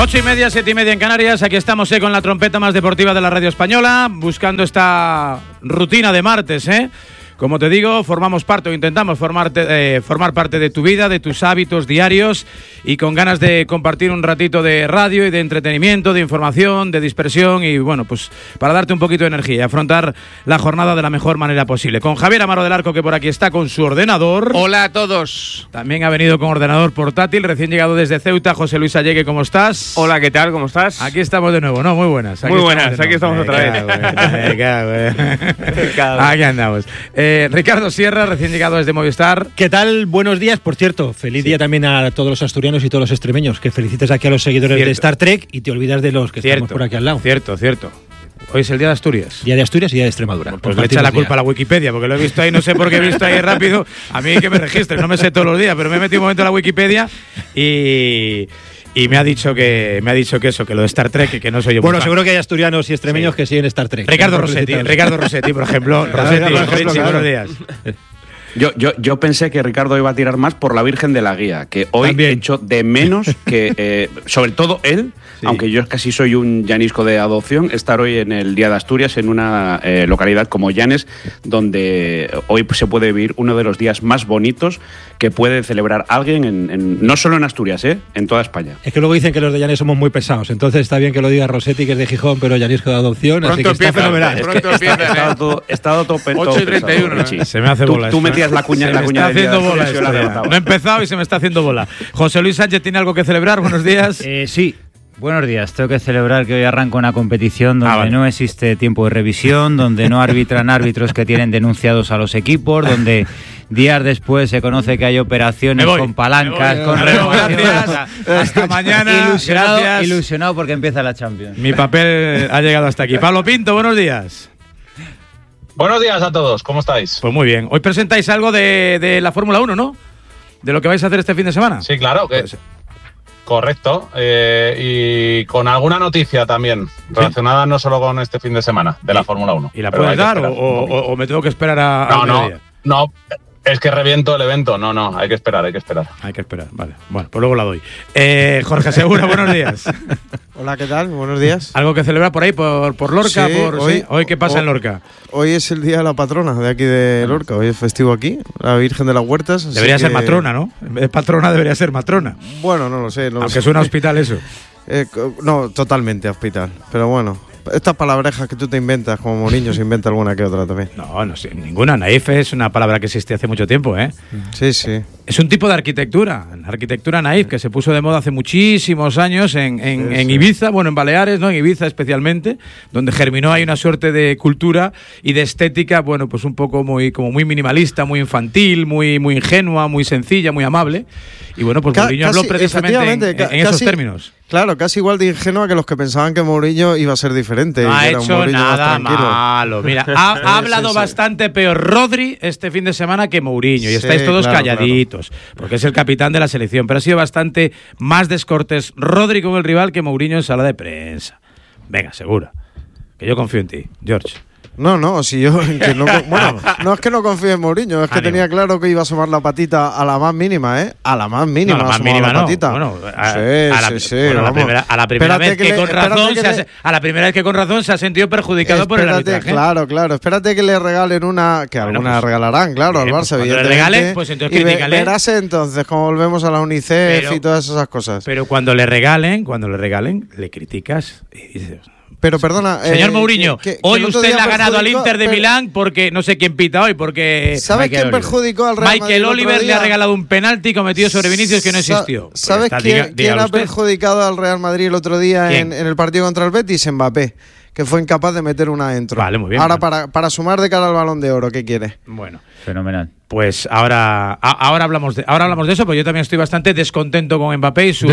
8:30, 7:30 en Canarias. Aquí estamos con la trompeta más deportiva de la radio española, buscando esta rutina de martes, Como te digo, formamos parte o intentamos formar parte de tu vida, de tus hábitos diarios, y con ganas de compartir un ratito de radio y de entretenimiento, de información, de dispersión, y bueno, pues para darte un poquito de energía y afrontar la jornada de la mejor manera posible. Con Javier Amaro del Arco, que por aquí está con su ordenador. Hola a todos. También ha venido con ordenador portátil, recién llegado desde Ceuta, José Luis Allegue, ¿cómo estás? Hola, ¿qué tal? ¿Cómo estás? Aquí estamos de nuevo, ¿no? Muy buenas. Muy buenas, aquí estamos otra vez. Aquí andamos. Ricardo Sierra, recién llegado desde Movistar. ¿Qué tal? Buenos días. Por cierto, feliz día también a todos los asturianos y todos los extremeños. Que felicites aquí a los seguidores de Star Trek y te olvidas de los que estamos por aquí al lado. Cierto. Hoy es el día de Asturias. Día de Asturias y día de Extremadura. Pues le echa la culpa a la Wikipedia, porque lo he visto ahí, no sé por qué he visto ahí rápido. A mí que me registre, no me sé todos los días, pero me he metido un momento en la Wikipedia y me ha dicho que eso, que lo de Star Trek, que no soy yo. Bueno, seguro que hay asturianos y extremeños que siguen Star Trek. Ricardo Rossetti, por ejemplo. Rossetti, buenos días. Yo pensé que Ricardo iba a tirar más por la Virgen de la Guía, que hoy he hecho de menos que, sobre todo él, aunque yo casi soy un llanisco de adopción, estar hoy en el Día de Asturias en una localidad como Llanes, donde hoy se puede vivir uno de los días más bonitos que puede celebrar alguien, no solo en Asturias, en toda España. Es que luego dicen que los de Llanes somos muy pesados, entonces está bien que lo diga Rossetti, que es de Gijón, pero llanisco de adopción, pronto así que está fenomenal. Estado tope. 8:31. Se me hace bola. Tú metías la cuña. Se me está haciendo bola esto, no he empezado y se me está haciendo bola. José Luis Sánchez tiene algo que celebrar. Buenos días. Sí. Buenos días. Tengo que celebrar que hoy arranca una competición donde no existe tiempo de revisión, donde no arbitran árbitros que tienen denunciados a los equipos, donde días después se conoce que hay operaciones con palancas, con gracias. Hasta mañana. Ilusionado porque empieza la Champions. Mi papel ha llegado hasta aquí. Pablo Pinto, buenos días. Buenos días a todos, ¿cómo estáis? Pues muy bien. Hoy presentáis algo de la Fórmula 1, ¿no? De lo que vais a hacer este fin de semana. Sí, claro. Correcto. Y con alguna noticia también, relacionada no solo con este fin de semana de la Fórmula 1. ¿Y la puedes dar o me tengo que esperar a mediodía? No. Es que reviento el evento. No, hay que esperar. Hay que esperar, vale. Bueno, pues luego la doy. Jorge Segura, buenos días. Hola, ¿qué tal? Buenos días. ¿Algo que celebrar por ahí, por Lorca? Sí, hoy ¿qué pasa en Lorca? Hoy es el día de la patrona de aquí de Lorca. Hoy es festivo aquí, la Virgen de las Huertas. Debería ser matrona, ¿no? En vez de patrona debería ser matrona. Bueno, no lo sé. Aunque suena a hospital eso. No, totalmente a hospital. Pero bueno, estas palabrejas que tú te inventas, como Mourinho se inventa alguna que otra también. No sé, ninguna. Naif es una palabra que existe hace mucho tiempo, Sí. Es un tipo de arquitectura, la arquitectura naif, que se puso de moda hace muchísimos años en Ibiza, bueno, en Baleares, ¿no? En Ibiza especialmente, donde germinó ahí una suerte de cultura y de estética, bueno, pues un poco muy minimalista, muy infantil, muy ingenua, muy sencilla, muy amable. Y bueno, pues Mourinho habló precisamente en esos términos. Claro, casi igual de ingenua que los que pensaban que Mourinho iba a ser diferente. No ha hecho nada más malo. Mira, ha hablado bastante peor Rodri este fin de semana que Mourinho. Y estáis todos calladitos, porque es el capitán de la selección. Pero ha sido bastante más descortés Rodri con el rival que Mourinho en sala de prensa. Venga, segura. Que yo confío en ti, George. No, si yo bueno, no es que no confíe en Mourinho, es que tenía claro que iba a asomar la patita a la más mínima, A la más mínima, no, a la más mínima la patita. Bueno, a la primera vez que con razón se ha sentido perjudicado por el arbitraje. Claro, espérate que le regalen una, que alguna regalarán, claro, al Barça, evidentemente. Le regalen, pues entonces critícale. Verás entonces cómo volvemos a la UNICEF y todas esas cosas. Pero cuando le regalen, le criticas y dices... Pero perdona, señor Mourinho, hoy usted le ha ganado al Inter de Milán porque no sé quién pita hoy, porque ¿sabes quién perjudicó al Real Madrid? Michael Oliver le ha regalado un penalti cometido sobre Vinicius que no existió. ¿Sabes quién ha perjudicado al Real Madrid el otro día en el partido contra el Betis? Mbappé, que fue incapaz de meter una adentro. Vale, muy bien. Ahora para sumar de cara al Balón de Oro, ¿qué quiere? Bueno, fenomenal. Pues ahora hablamos de eso, porque yo también estoy bastante descontento con Mbappé y su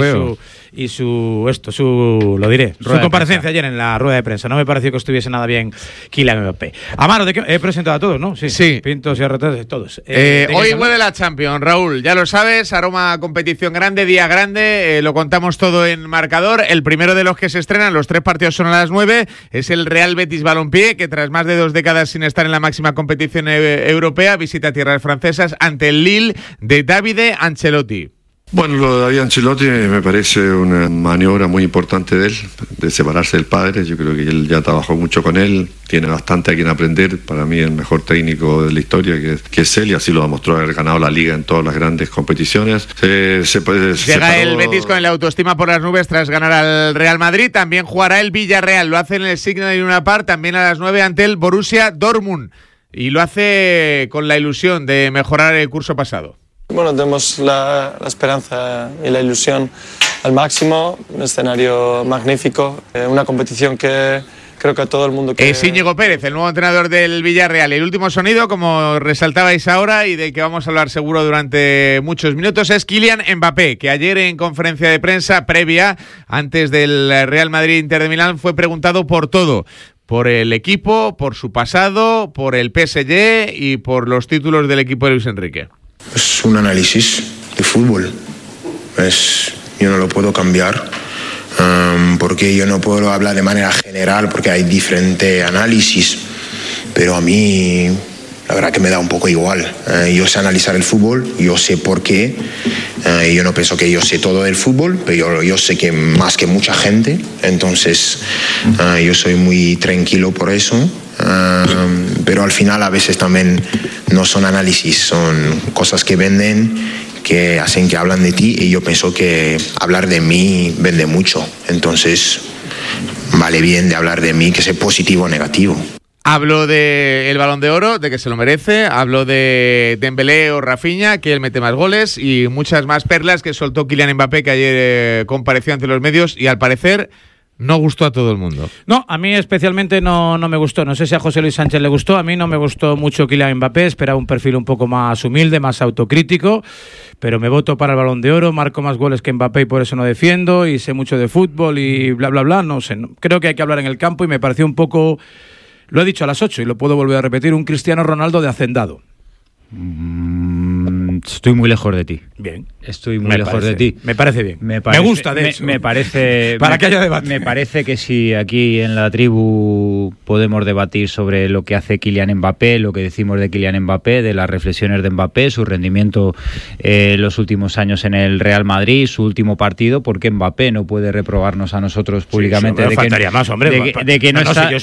comparecencia ayer en la rueda de prensa. No me pareció que estuviese nada bien Kylian Mbappé. Amaro, he presentado a todos, ¿no? Sí. Pintos y Arretas, todos. Hoy vuelve la Champions, Raúl. Ya lo sabes, aroma competición grande, día grande. Lo contamos todo en marcador. El primero de los que se estrenan, los 3 partidos son a las 9, es el Real Betis Balompié, que tras más de 2 décadas sin estar en la máxima competición europea, visita tierras francesas ante el Lille de Davide Ancelotti. Bueno, lo de David Ancelotti me parece una maniobra muy importante de él, de separarse del padre. Yo creo que él ya trabajó mucho con él, tiene bastante a quien aprender. Para mí el mejor técnico de la historia que es él, y así lo demostró haber ganado la Liga en todas las grandes competiciones. Llega el Betis con la autoestima por las nubes tras ganar al Real Madrid. También jugará el Villarreal, lo hace en el Signal Iduna Park, también a las 9 ante el Borussia Dortmund. Y lo hace con la ilusión de mejorar el curso pasado. Bueno, tenemos la esperanza y la ilusión al máximo, un escenario magnífico, una competición que creo que a todo el mundo... Es Íñigo Pérez, el nuevo entrenador del Villarreal. El último sonido, como resaltabais ahora y del que vamos a hablar seguro durante muchos minutos, es Kylian Mbappé, que ayer en conferencia de prensa previa, antes del Real Madrid-Inter de Milán, fue preguntado por todo. Por el equipo, por su pasado, por el PSG y por los títulos del equipo de Luis Enrique. Es un análisis de fútbol. Yo no lo puedo cambiar porque yo no puedo hablar de manera general porque hay diferentes análisis. Pero a mí la verdad que me da un poco igual. Yo sé analizar el fútbol, yo sé por qué. Yo no pienso que yo sé todo del fútbol, pero yo sé que más que mucha gente. Entonces yo soy muy tranquilo por eso. Pero al final a veces también no son análisis, son cosas que venden, que hacen que hablan de ti, y yo pienso que hablar de mí vende mucho. Entonces vale bien de hablar de mí, que sea positivo o negativo. Hablo del Balón de Oro, de que se lo merece. Hablo de Dembélé o Rafinha, que él mete más goles, y muchas más perlas que soltó Kylian Mbappé, que ayer compareció ante los medios y al parecer no gustó a todo el mundo. No, a mí especialmente no me gustó. No sé si a José Luis Sánchez le gustó. A mí no me gustó mucho Kylian Mbappé. Esperaba un perfil un poco más humilde, más autocrítico. Pero me voto para el Balón de Oro. Marco más goles que Mbappé y por eso no defiendo. Y sé mucho de fútbol y bla, bla, bla. No sé. Creo que hay que hablar en el campo y me pareció un poco... Lo he dicho a las 8 y lo puedo volver a repetir. Un Cristiano Ronaldo de hacendado. Estoy muy lejos de ti. Bien. Estoy muy lejos de ti. Me parece bien. Me gusta, de hecho. Me parece... Para que haya debate. Me parece que si aquí en la tribu podemos debatir sobre lo que hace Kylian Mbappé, lo que decimos de Kylian Mbappé, de las reflexiones de Mbappé, su rendimiento los últimos años en el Real Madrid, su último partido, porque Mbappé no puede reprobarnos a nosotros públicamente de que no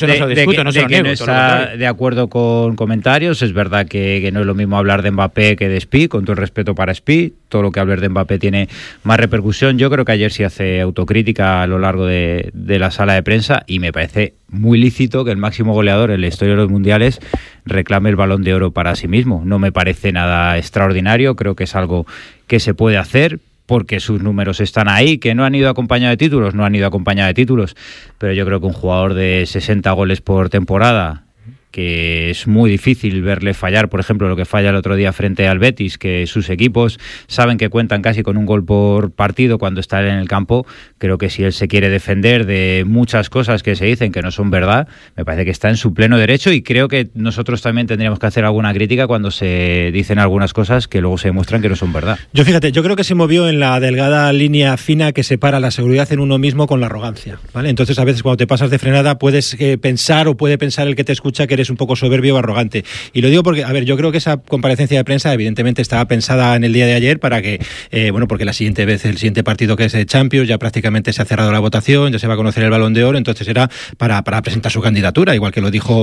está de acuerdo con comentarios. Es verdad que no es lo mismo hablar de Mbappé que de Spi, con todo el respeto para Spi. Todo lo que hablar de Mbappé tiene más repercusión. Yo creo que ayer sí hace autocrítica a lo largo de la sala de prensa, y me parece muy lícito que el máximo goleador en la historia de los mundiales reclame el Balón de Oro para sí mismo. No me parece nada extraordinario, creo que es algo que se puede hacer porque sus números están ahí. Que no han ido acompañados de títulos, pero yo creo que un jugador de 60 goles por temporada, que es muy difícil verle fallar, por ejemplo, lo que falla el otro día frente al Betis, que sus equipos saben que cuentan casi con un gol por partido cuando está él en el campo. Creo que si él se quiere defender de muchas cosas que se dicen que no son verdad, me parece que está en su pleno derecho, y creo que nosotros también tendríamos que hacer alguna crítica cuando se dicen algunas cosas que luego se demuestran que no son verdad. Yo creo que se movió en la delgada línea fina que separa la seguridad en uno mismo con la arrogancia, ¿vale? Entonces a veces cuando te pasas de frenada puedes pensar, o puede pensar el que te escucha, que eres un poco soberbio o arrogante. Y lo digo porque, a ver, yo creo que esa comparecencia de prensa evidentemente estaba pensada en el día de ayer para que, porque el siguiente partido, que es el Champions, ya prácticamente se ha cerrado la votación, ya se va a conocer el Balón de Oro, entonces era para presentar su candidatura, igual que lo dijo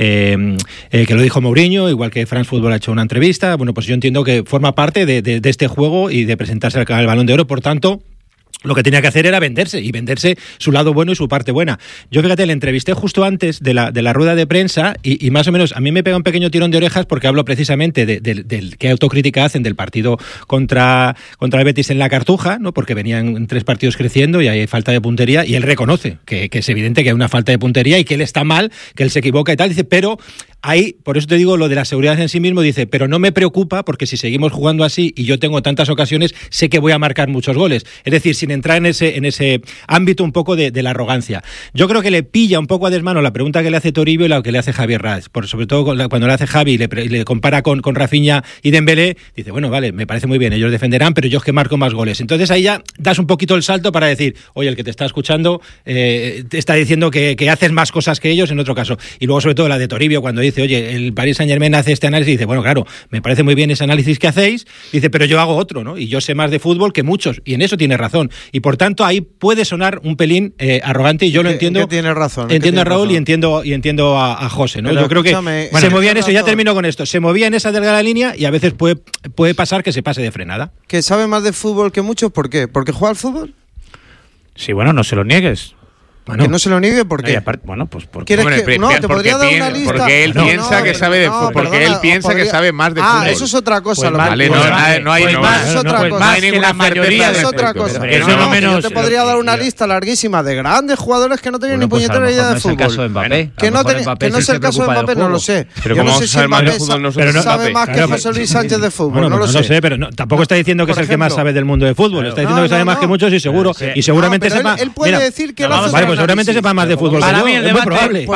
Mourinho, igual que France Football ha hecho una entrevista. Bueno, pues yo entiendo que forma parte de este juego y de presentarse al Balón de Oro, por tanto, lo que tenía que hacer era venderse su lado bueno y su parte buena. Yo, fíjate, le entrevisté justo antes de la rueda de prensa y más o menos a mí me pega un pequeño tirón de orejas porque hablo precisamente del qué autocrítica hacen del partido contra el Betis en la Cartuja, ¿no? Porque venían 3 partidos creciendo y hay falta de puntería, y él reconoce que es evidente que hay una falta de puntería y que él está mal, que él se equivoca y tal. Dice, pero ahí, por eso te digo lo de la seguridad en sí mismo, dice, pero no me preocupa porque si seguimos jugando así y yo tengo tantas ocasiones, sé que voy a marcar muchos goles. Es decir, sin entrar en ese ámbito un poco de la arrogancia. Yo creo que le pilla un poco a desmano la pregunta que le hace Toribio y la que le hace Javier Raz. Sobre todo cuando le hace Javi y le compara con Rafinha y Dembélé, dice, bueno, vale, me parece muy bien, ellos defenderán, pero yo es que marco más goles. Entonces ahí ya das un poquito el salto para decir, oye, el que te está escuchando te está diciendo que haces más cosas que ellos en otro caso. Y luego, sobre todo, la de Toribio, cuando dice dice, oye, el Paris Saint-Germain hace este análisis, y dice, bueno, claro, me parece muy bien ese análisis que hacéis, dice, pero yo hago otro, ¿no? Y yo sé más de fútbol que muchos, y en eso tiene razón. Y por tanto, ahí puede sonar un pelín arrogante, y yo lo entiendo. Que tiene razón. Entiendo a Raúl y entiendo a José, ¿no? Pero yo creo que se movía en eso, ya termino con esto, se movía en esa delgada línea y a veces puede pasar que se pase de frenada. ¿Que sabe más de fútbol que muchos? ¿Por qué? ¿Porque juega al fútbol? Sí, bueno, no se lo niegues. Bueno, que no se lo niegue, ¿por qué? Bueno, pues porque te podría dar una lista. Porque él piensa que sabe de fútbol. Porque él piensa que sabe más de fútbol. Eso es otra cosa. No hay ninguna mayoría. Es otra cosa. Yo te podría dar una lista larguísima de grandes jugadores que no tenían ni puñetera idea de fútbol. Que no es el caso de Mbappé, no lo sé. Yo no sé si Mbappé sabe más que José Luis Sánchez de fútbol. No lo sé. Pero tampoco está diciendo que es el que más sabe del mundo de fútbol. Está diciendo que sabe más que muchos y seguramente sepa. Él puede decir que seguramente sepa más de fútbol. Para mí el debate,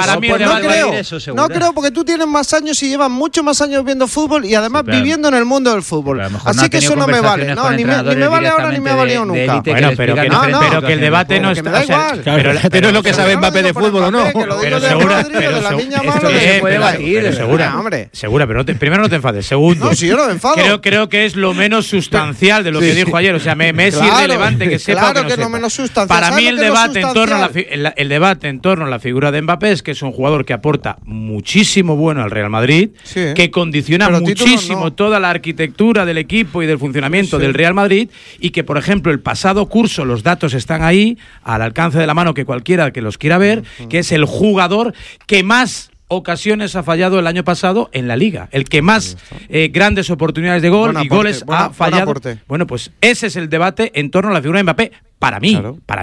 no creo, porque tú tienes más años y llevas mucho más años viendo fútbol y además viviendo en el mundo del fútbol. Así que eso no me vale. No, ni me vale ahora ni me ha valido nunca. Bueno, pero que el debate no está. Me da igual. Pero es lo que sabe Mbappé de fútbol o no. Pero segura, pero primero no te enfades. Segundo, no, si yo no me enfado. Creo que es lo menos sustancial de lo que dijo ayer. O sea, me es irrelevante que sepa. Claro que es lo menos sustancial. Para mí el debate en torno a la figura de Mbappé es que es un jugador que aporta muchísimo bueno al Real Madrid, que condiciona muchísimo toda la arquitectura del equipo y del funcionamiento del Real Madrid, y que, por ejemplo, el pasado curso, los datos están ahí, al alcance de la mano que cualquiera que los quiera ver, que es el jugador que más ocasiones ha fallado el año pasado en la Liga, el que más grandes oportunidades de gol y goles ha fallado. Bueno, pues ese es el debate en torno a la figura de Mbappé, para mí.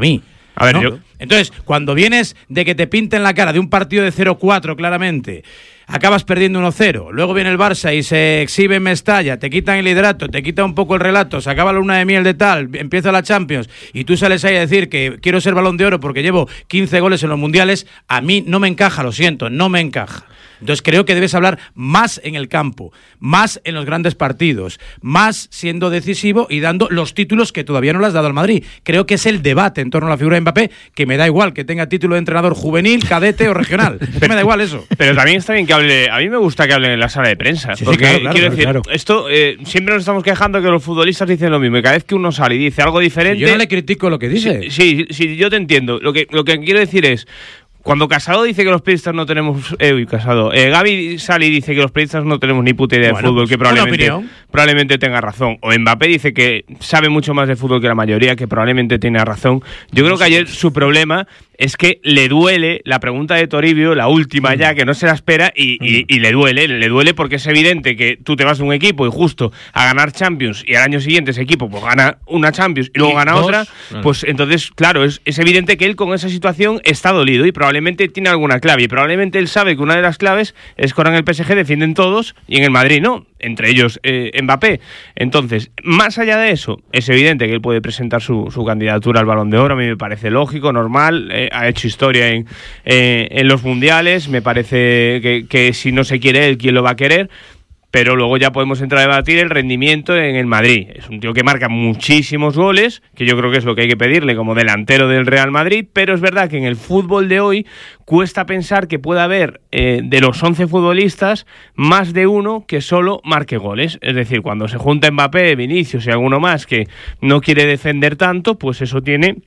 A ver, ¿no? Entonces, cuando vienes de que te pinten la cara de un partido de 0-4 claramente, acabas perdiendo 1-0, luego viene el Barça y se exhibe en Mestalla, te quitan el liderato, te quita un poco el relato, se acaba la luna de miel de tal, empieza la Champions y tú sales ahí a decir que quiero ser Balón de Oro porque llevo 15 goles en los mundiales, a mí no me encaja, lo siento, no me encaja. Entonces creo que debes hablar más en el campo, más en los grandes partidos, más siendo decisivo y dando los títulos que todavía no le has dado al Madrid. Creo que es el debate en torno a la figura de Mbappé, que me da igual que tenga título de entrenador juvenil, cadete o regional. Me da igual eso. Pero también está bien que hable, a mí me gusta que hablen en la sala de prensa. Porque quiero decir, esto siempre nos estamos quejando que los futbolistas dicen lo mismo y cada vez que uno sale y dice algo diferente… Yo no le critico lo que dice. Sí, yo te entiendo. Lo que quiero decir es… Cuando Casado dice que los periodistas no tenemos… Gavi sale y dice que los periodistas no tenemos ni puta idea de fútbol, que probablemente tenga razón. O Mbappé dice que sabe mucho más de fútbol que la mayoría, que probablemente tiene razón. Yo creo que ayer su problema es que le duele la pregunta de Toribio, la última ya, que no se la espera, y le duele porque es evidente que tú te vas de un equipo y justo a ganar Champions y al año siguiente ese equipo pues gana una Champions y luego gana otra, pues entonces, claro, es evidente que él con esa situación está dolido y probablemente tiene alguna clave, y probablemente él sabe que una de las claves es que ahora en el PSG defienden todos y en el Madrid no, entre ellos Mbappé. Entonces, más allá de eso, es evidente que él puede presentar su candidatura al Balón de Oro, a mí me parece lógico, normal, ha hecho historia en los mundiales, me parece que si no se quiere él, ¿quién lo va a querer? Pero luego ya podemos entrar a debatir el rendimiento en el Madrid. Es un tío que marca muchísimos goles, que yo creo que es lo que hay que pedirle como delantero del Real Madrid, pero es verdad que en el fútbol de hoy cuesta pensar que pueda haber de los 11 futbolistas más de uno que solo marque goles. Es decir, cuando se junta Mbappé, Vinicius y alguno más que no quiere defender tanto, pues eso tiene…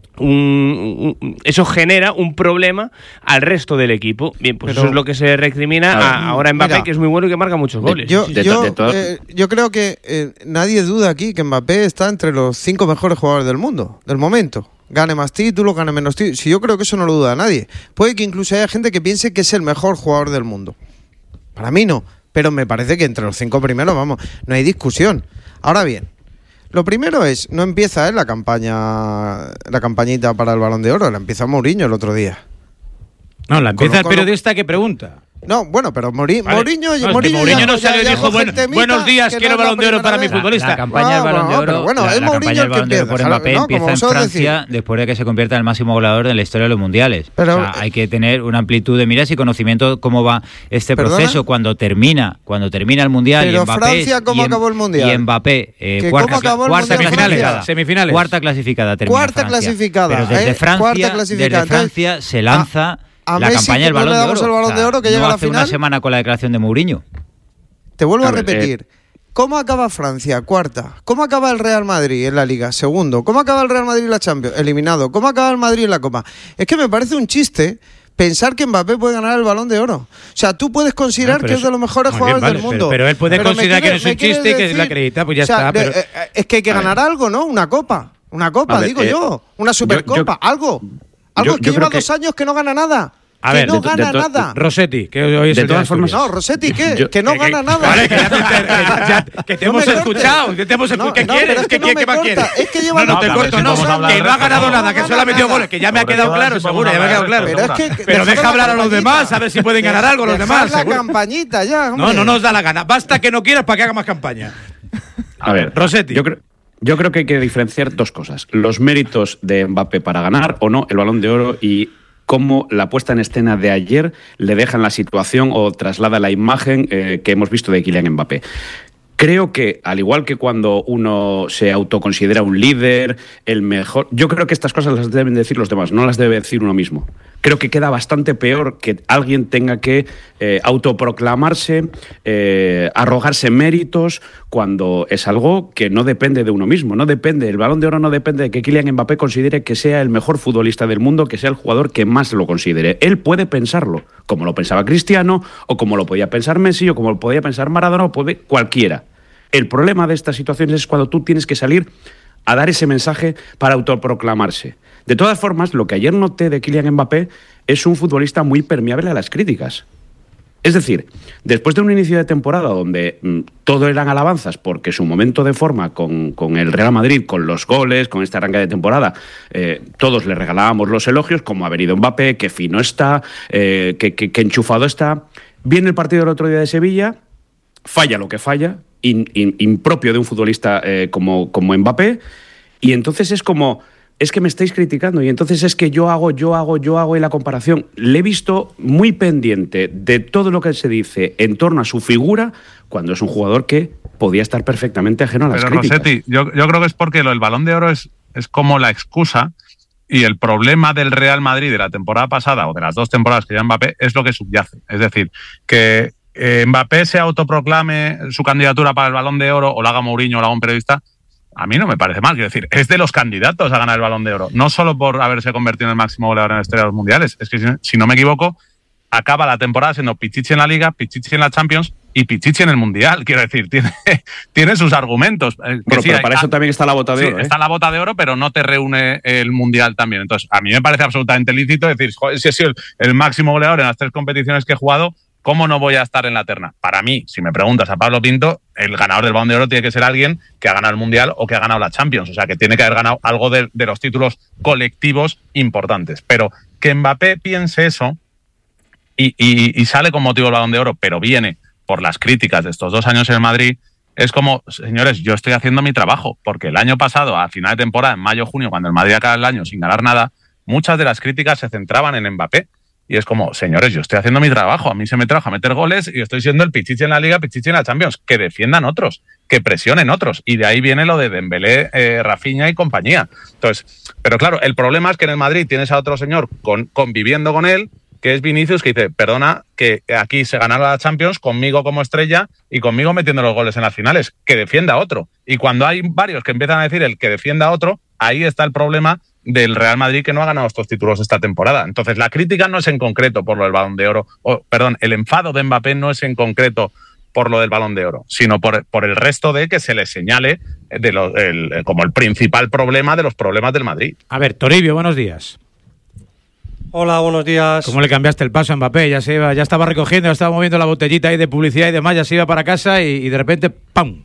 eso genera un problema al resto del equipo. Bien, pues eso es lo que se recrimina ahora a Mbappé, que es muy bueno y que marca muchos goles. Yo creo que nadie duda aquí que Mbappé está entre los 5 mejores jugadores del mundo, del momento. Gane más títulos, gane menos títulos. Si yo creo que eso no lo duda nadie. Puede que incluso haya gente que piense que es el mejor jugador del mundo. Para mí no, pero me parece que entre los 5 primeros, vamos, no hay discusión. Ahora bien, lo primero es, no empieza la campañita para el Balón de Oro, la empieza Mourinho el otro día. No, la empieza el periodista que pregunta. No, bueno, pero Mourinho no salió y dijo buenos días, quiero Balón de Oro para mi futbolista. La campaña del Balón de Oro, es Mourinho el que empieza. Por Mbappé empieza en Francia después de que se convierta en el máximo goleador de la historia de los mundiales. Pero, hay que tener una amplitud de miras y conocimiento de cómo va este proceso cuando termina el mundial. Pero y Mbappé, Francia, ¿cómo acabó el mundial? Y Mbappé, cuarta clasificada. Cuarta clasificada. Pero desde Francia se lanza a la Messi campaña del no le damos el Balón de Oro, que llega a la hace final. una semana con la declaración de Mourinho. Te vuelvo a repetir. ¿Cómo acaba Francia? Cuarta. ¿Cómo acaba el Real Madrid en la Liga? Segundo. ¿Cómo acaba el Real Madrid en la Champions? Eliminado. ¿Cómo acaba el Madrid en la Copa? Es que me parece un chiste pensar que Mbappé puede ganar el Balón de Oro. O sea, tú puedes considerar que es de los mejores jugadores del mundo. Pero él puede considerar que no es un chiste y que es la acredita, pues ya está. Pero... es que hay que ganar algo, ¿no? Una copa. Una copa, digo yo. Una supercopa. Algo. Algo que lleva 2 años que no gana nada. A ver, no gana nada. Rossetti, que hoy es de todas formas. No, Rossetti, ¿qué? Que no gana nada. Vale, que te hemos escuchado. ¿Qué quieres? ¿Qué más quieres? Es que lleva no te corto, no. Que no ha ganado nada, que solo ha metido goles. Que ya me ha quedado claro, seguro, ya me ha quedado claro. Pero deja hablar a los demás, a ver si pueden ganar algo los demás. la campañita ya, hombre. No nos da la gana. Basta que no quieras para que haga más campaña. A ver, Rossetti. Yo creo que hay que diferenciar 2 cosas. Los méritos de Mbappé para ganar o no el Balón de Oro y cómo la puesta en escena de ayer le deja en la situación o traslada la imagen que hemos visto de Kylian Mbappé. Creo que, al igual que cuando uno se autoconsidera un líder, el mejor... Yo creo que estas cosas las deben decir los demás, no las debe decir uno mismo. Creo que queda bastante peor que alguien tenga que autoproclamarse, arrogarse méritos, cuando es algo que no depende de uno mismo. No depende, el Balón de Oro no depende de que Kylian Mbappé considere que sea el mejor futbolista del mundo, que sea el jugador que más lo considere. Él puede pensarlo, como lo pensaba Cristiano, o como lo podía pensar Messi, o como lo podía pensar Maradona, o puede cualquiera. El problema de estas situaciones es cuando tú tienes que salir a dar ese mensaje para autoproclamarse. De todas formas, lo que ayer noté de Kylian Mbappé es un futbolista muy permeable a las críticas. Es decir, después de un inicio de temporada donde todo eran alabanzas porque su momento de forma con el Real Madrid, con los goles, con este arranque de temporada, todos le regalábamos los elogios, como ha venido Mbappé, que fino está, que enchufado está. Viene el partido del otro día de Sevilla, falla lo que falla, impropio de un futbolista como Mbappé, y entonces es como... Es que me estáis criticando y entonces es que yo hago y la comparación. Le he visto muy pendiente de todo lo que se dice en torno a su figura cuando es un jugador que podía estar perfectamente ajeno a las críticas. Rossetti, yo creo que es porque el Balón de Oro es como la excusa y el problema del Real Madrid de la temporada pasada o de las 2 temporadas que lleva Mbappé es lo que subyace. Es decir, que Mbappé se autoproclame su candidatura para el Balón de Oro o lo haga Mourinho o lo haga un periodista, a mí no me parece mal. Quiero decir, es de los candidatos a ganar el Balón de Oro. No solo por haberse convertido en el máximo goleador en la historia de los mundiales. Es que, si no me equivoco, acaba la temporada siendo Pichichi en la Liga, Pichichi en la Champions y Pichichi en el Mundial. Quiero decir, tiene sus argumentos. Pero para eso también está la bota de oro. Está la bota de oro, pero no te reúne el Mundial también. Entonces, a mí me parece absolutamente lícito decir, joder, si he sido el máximo goleador en las 3 competiciones que he jugado, ¿cómo no voy a estar en la terna? Para mí, si me preguntas a Pablo Pinto, el ganador del Balón de Oro tiene que ser alguien que ha ganado el Mundial o que ha ganado la Champions. O sea, que tiene que haber ganado algo de los títulos colectivos importantes. Pero que Mbappé piense eso y sale con motivo del Balón de Oro, pero viene por las críticas de estos 2 años en el Madrid, es como, señores, yo estoy haciendo mi trabajo. Porque el año pasado, a final de temporada, en mayo, junio, cuando el Madrid acaba el año sin ganar nada, muchas de las críticas se centraban en Mbappé. Y es como, señores, yo estoy haciendo mi trabajo, a mí se me trabaja meter goles y estoy siendo el Pichichi en la Liga, Pichichi en la Champions. Que defiendan otros, que presionen otros. Y de ahí viene lo de Dembélé, Rafinha y compañía. Entonces, pero claro, el problema es que en el Madrid tienes a otro señor conviviendo con él, que es Vinicius, que dice, perdona, que aquí se ganará la Champions conmigo como estrella y conmigo metiendo los goles en las finales. Que defienda a otro. Y cuando hay varios que empiezan a decir el que defienda a otro, ahí está el problema del Real Madrid, que no ha ganado estos títulos esta temporada. Entonces, la crítica no es en concreto por lo del Balón de Oro, el enfado de Mbappé no es en concreto por lo del Balón de Oro, sino por el resto de que se le señale como el principal problema de los problemas del Madrid. A ver, Toribio, buenos días. Hola, buenos días. ¿Cómo le cambiaste el paso a Mbappé? Ya estaba recogiendo, ya estaba moviendo la botellita ahí de publicidad y demás, ya se iba para casa y de repente ¡pam!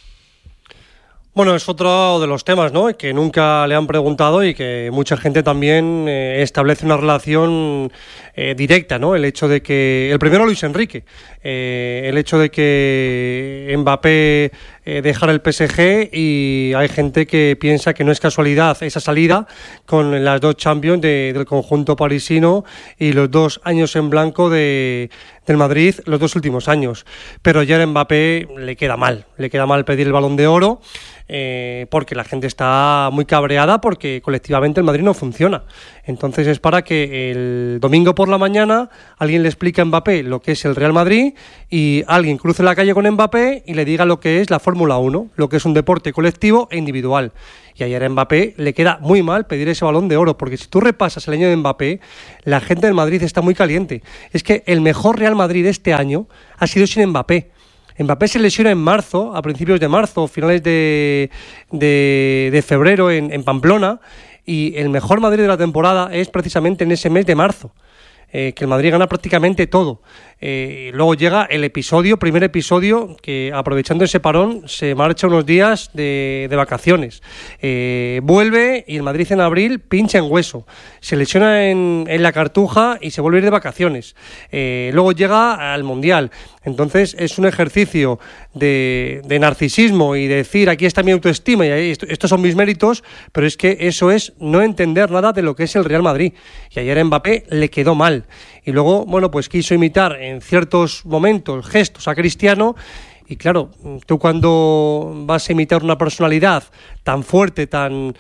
Bueno, es otro de los temas, ¿no?, que nunca le han preguntado y que mucha gente también establece una relación directa, ¿no? El hecho de que... El primero, Luis Enrique. El hecho de que Mbappé dejar el PSG, y hay gente que piensa que no es casualidad esa salida con las 2 Champions del conjunto parisino y los 2 años en blanco del Madrid, los 2 últimos años. Pero ya a Mbappé le queda mal pedir el Balón de Oro, porque la gente está muy cabreada porque colectivamente el Madrid no funciona. Entonces es para que el domingo por la mañana alguien le explique a Mbappé lo que es el Real Madrid y alguien cruce la calle con Mbappé y le diga lo que es la Fórmula 1, lo que es un deporte colectivo e individual. Y ayer a Mbappé le queda muy mal pedir ese Balón de Oro, porque si tú repasas el año de Mbappé, la gente del Madrid está muy caliente. Es que el mejor Real Madrid de este año ha sido sin Mbappé. Mbappé se lesiona en marzo, a principios de marzo, finales de febrero en Pamplona, y el mejor Madrid de la temporada es precisamente en ese mes de marzo, que el Madrid gana prácticamente todo. Luego llega el primer episodio, que aprovechando ese parón se marcha unos días de vacaciones. Vuelve y el Madrid en abril pincha en hueso. Se lesiona en la Cartuja y se vuelve a ir de vacaciones. Luego llega al Mundial. Entonces es un ejercicio de narcisismo y de decir aquí está mi autoestima y estos son mis méritos, pero es que eso es no entender nada de lo que es el Real Madrid. Y ayer a Mbappé le quedó mal. Y luego, bueno, pues quiso imitar en ciertos momentos gestos a Cristiano. Y claro, tú cuando vas a imitar una personalidad tan fuerte, tan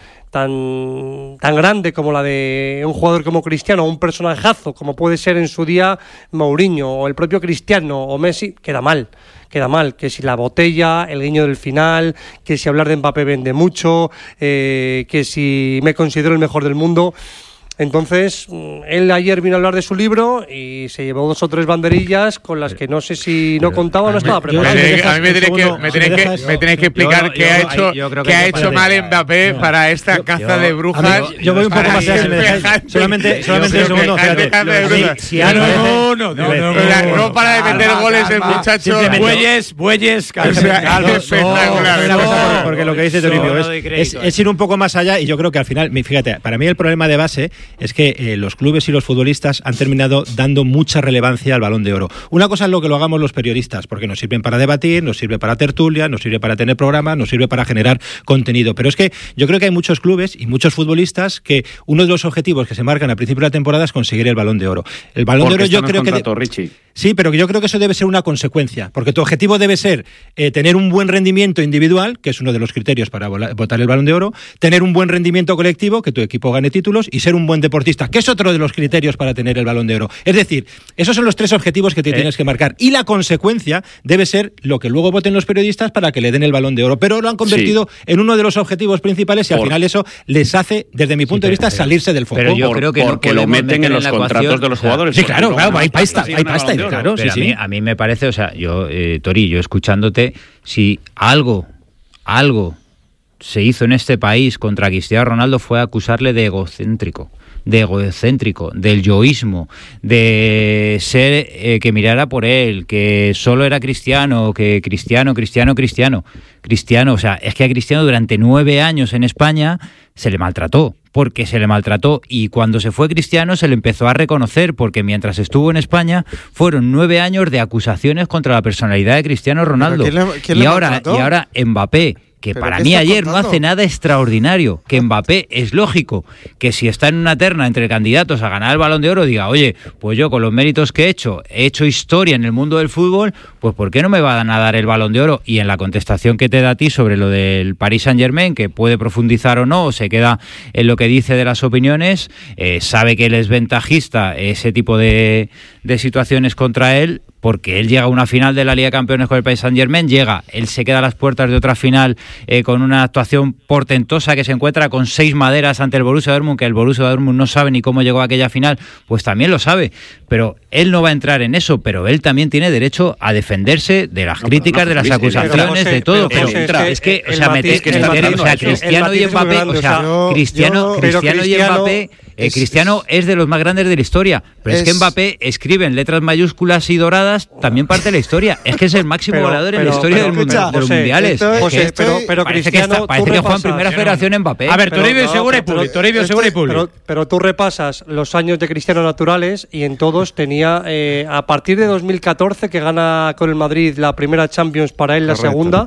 grande como la de un jugador como Cristiano, o un personajazo como puede ser en su día Mourinho o el propio Cristiano o Messi, queda mal, que si la botella, el guiño del final, que si hablar de Mbappé vende mucho, que si me considero el mejor del mundo. Entonces, él ayer vino a hablar de su libro y se llevó 2 o 3 banderillas con las que no sé si no contaba o no estaba preparado. A mí me tenéis que explicar qué ha hecho mal Mbappé para esta caza de brujas. Yo voy un poco más allá, si me dejáis. Solamente un segundo. No para de meter goles el muchacho. Bueyes, porque lo que dice Toribio es ir un poco más allá, y yo creo que al final, fíjate, para mí el problema de base es que los clubes y los futbolistas han terminado dando mucha relevancia al Balón de Oro. Una cosa es lo que lo hagamos los periodistas, porque nos sirven para debatir, nos sirve para tertulia, nos sirve para tener programas, nos sirve para generar contenido. Pero es que yo creo que hay muchos clubes y muchos futbolistas que uno de los objetivos que se marcan al principio de la temporada es conseguir el Balón de Oro. El Balón de Oro yo creo que... Sí, pero yo creo que eso debe ser una consecuencia, porque tu objetivo debe ser tener un buen rendimiento individual, que es uno de los criterios para votar el Balón de Oro, tener un buen rendimiento colectivo, que tu equipo gane títulos, y ser un buen deportista, que es otro de los criterios para tener el Balón de Oro. Es decir, esos son los 3 objetivos que te tienes que marcar, y la consecuencia debe ser lo que luego voten los periodistas para que le den el Balón de Oro, pero lo han convertido en uno de los objetivos principales, y al final eso les hace, desde mi punto de vista, salirse del foco. Pero yo creo que porque lo meten en los contratos de los jugadores. Sí, claro, hay pasta, claro, pero a mí me parece, o sea, yo, Tori, yo escuchándote, si algo se hizo en este país contra Cristiano Ronaldo fue acusarle de egocéntrico, del yoísmo, de ser que mirara por él, que solo era Cristiano, que Cristiano, o sea, es que a Cristiano durante 9 años en España se le maltrató, y cuando se fue Cristiano se le empezó a reconocer, porque mientras estuvo en España fueron 9 años de acusaciones contra la personalidad de Cristiano Ronaldo. Y ahora Mbappé, que para mí ayer no hace nada extraordinario, que Mbappé es lógico que si está en una terna entre candidatos a ganar el Balón de Oro diga, oye, pues yo con los méritos que he hecho historia en el mundo del fútbol, pues ¿por qué no me van a dar el Balón de Oro? Y en la contestación que te da a ti sobre lo del Paris Saint-Germain, que puede profundizar o no, o se queda en lo que dice de las opiniones, sabe que él es ventajista, ese tipo de situaciones contra él, porque él llega a una final de la Liga de Campeones con el Paris Saint-Germain, él se queda a las puertas de otra final con una actuación portentosa, que se encuentra con 6 maderas ante el Borussia Dortmund, que el Borussia Dortmund no sabe ni cómo llegó a aquella final, pues también lo sabe, pero él no va a entrar en eso, pero él también tiene derecho a defenderse de las críticas, de las acusaciones, de todo, pero es que, o sea, Cristiano y Mbappé, o sea, Cristiano y Mbappé... Cristiano es de los más grandes de la historia, pero es que Mbappé escribe en letras mayúsculas y doradas también parte de la historia. Es que es el máximo goleador en la historia de los mundiales. Pero parece Cristiano, que juega en primera federación Mbappé. A ver, Toribio seguro y Puli. Pero tú repasas los años de Cristiano naturales y en todos tenía, a partir de 2014, que gana con el Madrid la primera Champions, para él la segunda,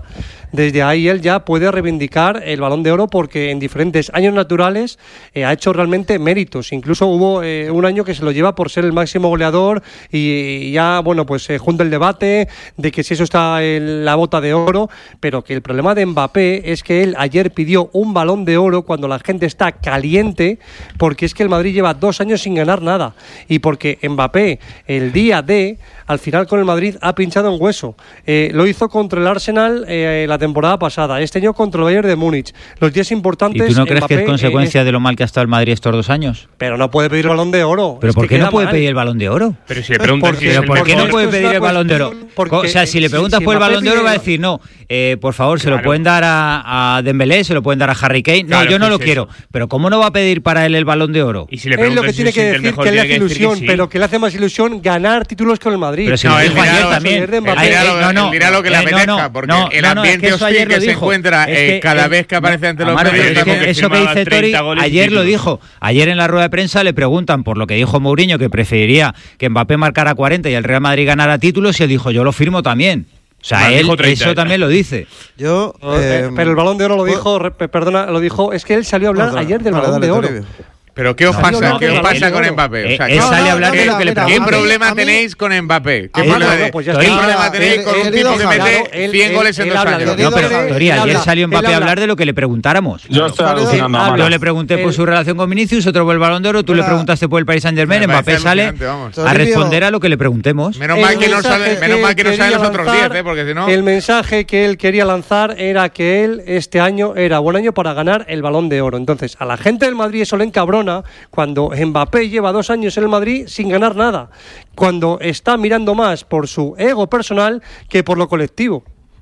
desde ahí él ya puede reivindicar el Balón de Oro porque en diferentes años naturales ha hecho realmente méritos. Incluso hubo un año que se lo lleva por ser el máximo goleador y ya, bueno, pues junta el debate de que si eso está en la bota de oro, pero que el problema de Mbappé es que él ayer pidió un Balón de Oro cuando la gente está caliente, porque es que el Madrid lleva 2 años sin ganar nada y porque Mbappé el día de, al final con el Madrid ha pinchado en hueso. Lo hizo contra el Arsenal la temporada pasada, este año contra el Bayern de Múnich. Los días importantes. ¿Y tú no crees Mbappé, que es consecuencia de lo mal que ha estado el Madrid estos 2 años? Pero no puede pedir el Balón de Oro. ¿Pero por qué no puede pedir el Balón de Oro? Pero si le preguntas ¿por qué no puede pedir el Balón de Oro? O sea, si le preguntas por el Balón de Oro va a decir, no, por favor, se lo pueden dar a Dembélé, se lo pueden dar a Harry Kane. No, yo no lo quiero. Pero ¿cómo no va a pedir para él el Balón de Oro? Y si le es lo que tiene que decir, que le hace ilusión, pero que le hace más ilusión ganar títulos con el Madrid. Pero si lo dijo ayer también. Dirá lo que le apetezca, porque el ambiente hostil que se encuentra cada vez que aparece ante los medios. Eso que dice Tori, ayer lo dijo. Ayer en la rueda de prensa le preguntan por lo que dijo Mourinho, que preferiría que Mbappé marcara 40 y el Real Madrid ganara títulos, y él dijo, yo lo firmo también. O sea, él eso también lo dice. Pero el Balón de Oro lo dijo, es que él salió a hablar ayer del Balón de Oro. ¿Pero qué os pasa? ¿Qué os pasa con Mbappé? O sea, él sale a hablar de lo que le preguntan. ¿Qué problema tenéis con Mbappé? ¿Qué problema tenéis con un tipo que mete 100 goles en 2 años? No, pero Tori, ayer salió Mbappé a hablar de lo que le preguntáramos. Yo le pregunté por su relación con Vinicius, otro por el Balón de Oro, tú le preguntaste por el Paris Saint-Germain, Mbappé sale a responder a lo que le preguntemos. Menos mal que no sale los otros 10, porque si no... El mensaje que él quería lanzar era que él este año era buen año para ganar el Balón de Oro. Entonces, a la gente del Madrid eso le encabrona cuando Mbappé lleva 2 años en el Madrid sin ganar nada, cuando está mirando más por su ego personal que por lo colectivo.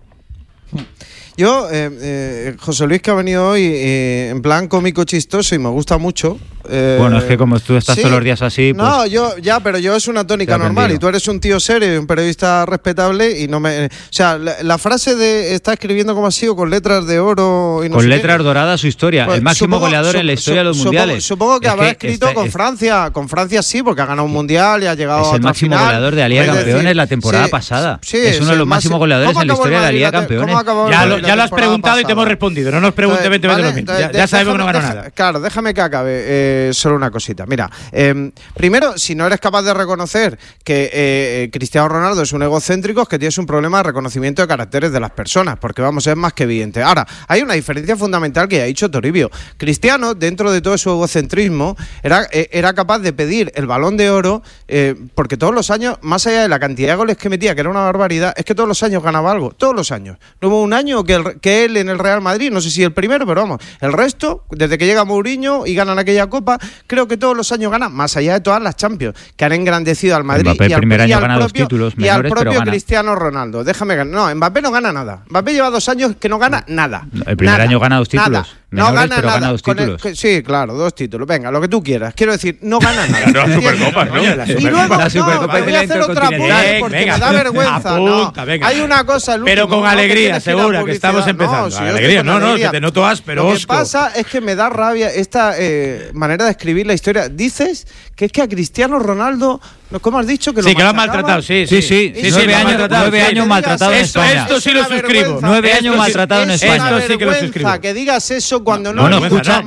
Yo, José Luis, que ha venido hoy en plan cómico chistoso y me gusta mucho. Bueno, es que como tú estás todos los días así, pues... No, pero yo es una tónica normal y tú eres un tío serio y un periodista respetable y no me... O sea, la frase de está escribiendo como ha sido con letras de oro y no con letras doradas su historia, pues, el máximo goleador en la historia de los mundiales. Supongo que habrá escrito con Francia sí, porque ha ganado un mundial y ha llegado a es el máximo goleador de la Liga de Campeones la temporada pasada. Sí, es uno de los máximos goleadores en la historia de la Liga de Campeones. Ya lo has preguntado y te hemos respondido. No nos preguntes 20 veces lo mismo. Ya sabemos que no ganó nada. Claro, déjame que acabe solo una cosita. Mira, primero, si no eres capaz de reconocer que Cristiano Ronaldo es un egocéntrico, es que tienes un problema de reconocimiento de caracteres de las personas, porque vamos, es más que evidente. Ahora, hay una diferencia fundamental que ya ha dicho Toribio. Cristiano, dentro de todo su egocentrismo, era capaz de pedir el Balón de Oro, porque todos los años, más allá de la cantidad de goles que metía, que era una barbaridad, es que todos los años ganaba algo, todos los años. No hubo un año que él en el Real Madrid, no sé si el primero, pero vamos, el resto, desde que llega Mourinho y ganan aquella Copa, creo que todos los años ganan, más allá de todas las Champions, que han engrandecido al Madrid Mbappé y al propio Cristiano Ronaldo. Déjame ganar. No, Mbappé no gana nada. Mbappé lleva 2 años que no gana nada. El primer año gana 2 títulos. No gana nada. Gana 2 títulos. Sí, claro, 2 títulos. Venga, lo que tú quieras. Quiero decir, no gana nada. Las Supercopas, ¿no? Y luego, la Supercopa voy a hacer otra apunte porque me da vergüenza. Hay una cosa, pero con alegría, segura, que estamos empezando. Alegría, no, que te noto áspero. Lo que pasa es que me da rabia esta manera de escribir la historia. Dices que es que a Cristiano Ronaldo, ¿cómo has dicho? Que lo que lo han maltratado, sí. 9 años maltratado en España. Esto sí lo suscribo. 9 años maltratado en España. Esto sí que lo suscribo. Que digas eso cuando no escucha,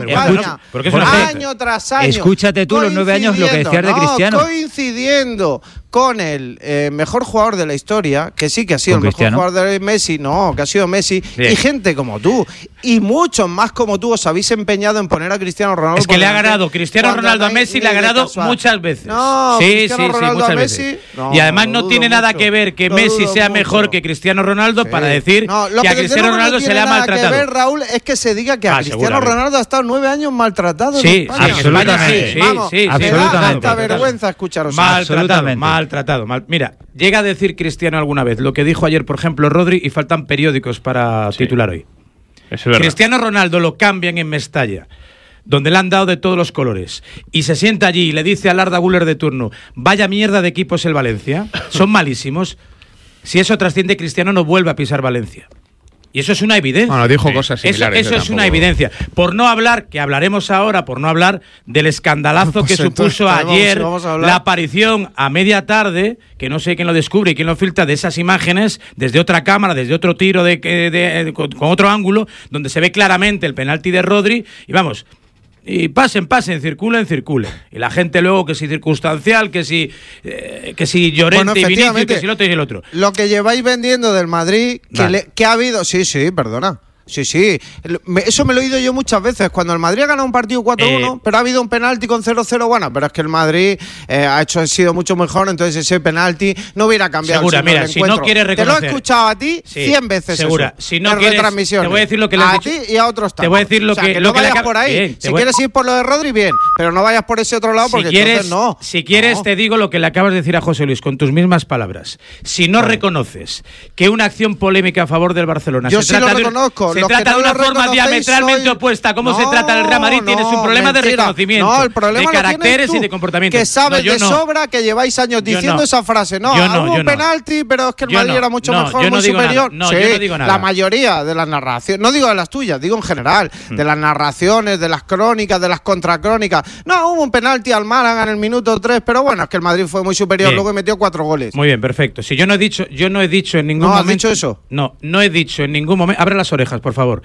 año tras año. Escúchate tú los 9 años lo que decías de Cristiano. Coincidiendo con el mejor jugador de la historia, que sí que ha sido el mejor jugador de Messi, que ha sido Messi, y gente como tú, y muchos más como tú, os habéis empeñado en poner a Cristiano Ronaldo. Es que le ha ganado Cristiano Ronaldo a Messi, le ha ganado muchas veces. Sí, muchas veces. Y además no tiene nada que ver que Messi sea mejor que Cristiano Ronaldo para decir que a Cristiano Ronaldo se le ha maltratado. Lo que tiene que ver, Raúl, es que se diga que a Cristiano Ronaldo ha estado 9 años maltratado. Sí, absolutamente. Me da hasta vergüenza escucharos. Maltratado. Mira, llega a decir Cristiano alguna vez lo que dijo ayer, por ejemplo, Rodri, y faltan periódicos para titular hoy. Cristiano Ronaldo lo cambian en Mestalla, donde le han dado de todos los colores, y se sienta allí y le dice al Arda Güler de turno: vaya mierda de equipo es el Valencia, son malísimos. Si eso trasciende, Cristiano no vuelve a pisar Valencia. Y eso es una evidencia. Bueno, dijo cosas similares. Eso es una evidencia. Por no hablar, que hablaremos ahora, por no hablar del escandalazo que supuso ayer la aparición a media tarde, que no sé quién lo descubre y quién lo filtra, de esas imágenes desde otra cámara, desde otro tiro con otro ángulo, donde se ve claramente el penalti de Rodri. Y vamos, y pasen, circulen. Y la gente luego que si circunstancial, que si Llorente y Vinicius, que si el otro y el otro. Lo que lleváis vendiendo del Madrid, que ha habido... Sí, perdona. Sí. Eso me lo he oído yo muchas veces. Cuando el Madrid ha ganado un partido 4-1, pero ha habido un penalti con 0-0, bueno, pero es que el Madrid ha sido mucho mejor, entonces ese penalti no hubiera cambiado. Segura, mira, si no quieres reconocer... Te lo he escuchado a ti 100 veces. Segura, eso, si no quieres... retransmisiones. Te voy a decir lo que le has dicho. A ti y a otros también. Te voy a decir lo que no vayas por ahí. Bien, si quieres ir por lo de Rodri, bien, pero no vayas por ese otro lado porque entonces no. Si quieres, te digo lo que le acabas de decir a José Luis, con tus mismas palabras. Si no reconoces que una acción polémica a favor del Barcelona se trata de una forma diametralmente opuesta, cómo se trata el Real Madrid, tienes un problema de reconocimiento, el problema de caracteres y de comportamiento. Que sabes de sobra que lleváis años diciendo esa frase. Hubo un penalti, pero es que el Madrid era mucho mejor, muy superior. Yo no digo nada. La mayoría de las narraciones, no digo de las tuyas, digo en general, de las narraciones, de las crónicas, de las contracrónicas. No, hubo un penalti al Málaga en el minuto 3, pero bueno, es que el Madrid fue muy superior, luego metió 4 goles. Muy bien, perfecto. Si yo no he dicho en ningún momento... ¿No has dicho eso? No he dicho en ningún momento... Abre las orejas, por favor.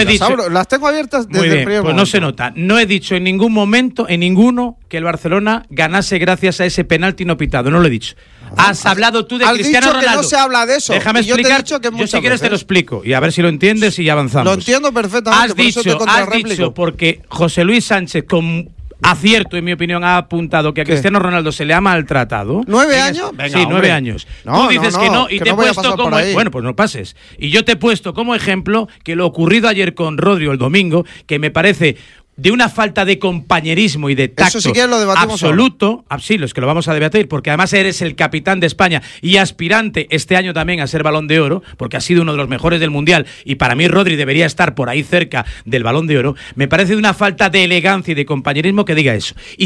Las tengo abiertas desde el primer momento. No se nota. No he dicho en ningún momento, en ninguno, que el Barcelona ganase gracias a ese penalti no pitado. No lo he dicho. Has hablado tú de Cristiano Ronaldo. Que no se habla de eso. Déjame explicar. Yo te he dicho que yo si quieres te lo explico y a ver si lo entiendes y avanzamos. Lo entiendo perfectamente. Has dicho porque José Luis Sánchez con acierto, en mi opinión, ha apuntado que a Cristiano Ronaldo se le ha maltratado. ¿9 años? Venga, sí, 9 años. Tú dices que no y te he puesto como... Bueno, pues no pases. Y yo te he puesto como ejemplo que lo ocurrido ayer con Rodri el domingo, que me parece... de una falta de compañerismo y de tacto absoluto. Sí, es que lo vamos a debatir, porque además eres el capitán de España y aspirante este año también a ser Balón de Oro, porque ha sido uno de los mejores del Mundial, y para mí Rodri debería estar por ahí cerca del Balón de Oro. Me parece de una falta de elegancia y de compañerismo que diga eso. Y